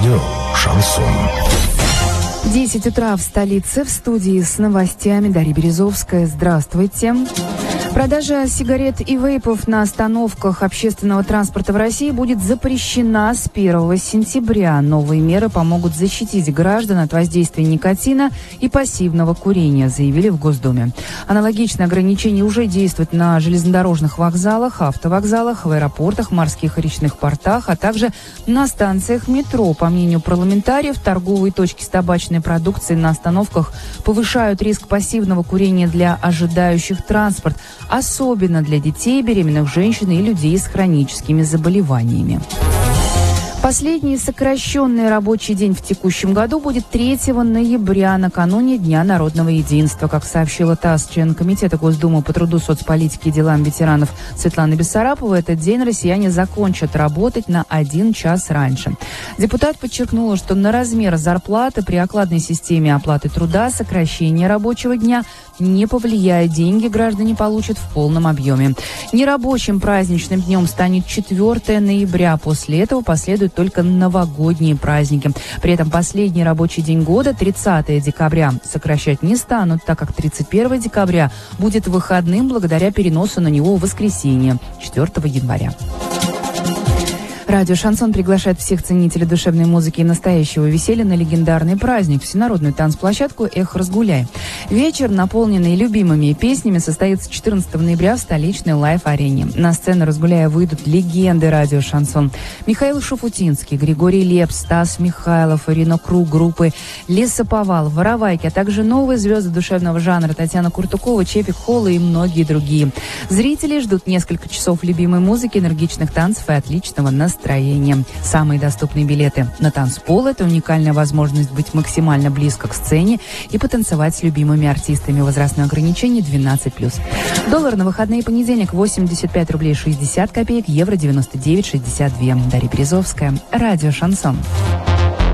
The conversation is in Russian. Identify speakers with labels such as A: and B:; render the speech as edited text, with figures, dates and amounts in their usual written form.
A: Радио «Шансон».
B: 10 утра в столице. В студии с новостями Дарья Березовская. Здравствуйте. Продажа сигарет и вейпов на остановках общественного транспорта в России будет запрещена с 1 сентября. Новые меры помогут защитить граждан от воздействия никотина и пассивного курения, заявили в Госдуме. Аналогичные ограничения уже действуют на железнодорожных вокзалах, автовокзалах, в аэропортах, морских и речных портах, а также на станциях метро. По мнению парламентариев, торговые точки с табачной продукцией на остановках повышают риск пассивного курения для ожидающих транспорт, особенно для детей, беременных женщин и людей с хроническими заболеваниями. Последний сокращенный рабочий день в текущем году будет 3 ноября, накануне Дня народного единства. Как сообщила ТАСС, член Комитета Госдумы по труду, соцполитике и делам ветеранов Светлана Бессарапова, этот день россияне закончат работать на 1 час раньше. Депутат подчеркнула, что на размер зарплаты при окладной системе оплаты труда сокращение рабочего дня не повлияет. Деньги граждане получат в полном объеме. Нерабочим праздничным днем станет 4 ноября. После этого последуют только новогодние праздники. При этом последний рабочий день года, 30 декабря, сокращать не станут, так как 31 декабря будет выходным благодаря переносу на него в воскресенье, 4 января. Радио «Шансон» приглашает всех ценителей душевной музыки и настоящего веселья на легендарный праздник – всенародную танцплощадку «Эх, разгуляй». Вечер, наполненный любимыми песнями, состоится 14 ноября в столичной лайв-арене. На сцену «Разгуляя» выйдут легенды радио «Шансон». Михаил Шуфутинский, Григорий Лепс, Стас Михайлов, Ирина Круг, группы Лесоповал, Воровайки, а также новые звезды душевного жанра Татьяна Куртукова, Чепик Холла и многие другие. Зрители ждут несколько часов любимой музыки, энергичных танцев и отличного настроения. Самые доступные билеты на танцпол – это уникальная возможность быть максимально близко к сцене и потанцевать с любимыми артистами. Возрастное ограничение 12+. Доллар на выходные понедельник 85 рублей 60 копеек, евро 99,62. Дарья Березовская, радио «Шансон».